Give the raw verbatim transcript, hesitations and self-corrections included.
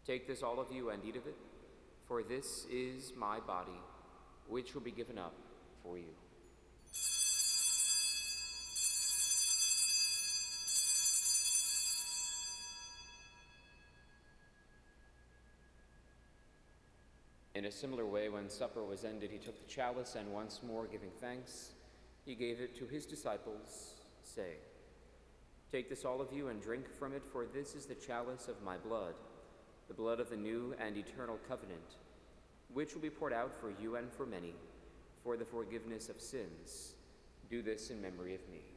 Take this, all of you, and eat of it, for this is my body, which will be given up for you. In a similar way, when supper was ended, he took the chalice, and once more giving thanks, he gave it to his disciples, saying, "Take this, all of you, and drink from it, for this is the chalice of my blood, the blood of the new and eternal covenant, which will be poured out for you and for many, for the forgiveness of sins. Do this in memory of me."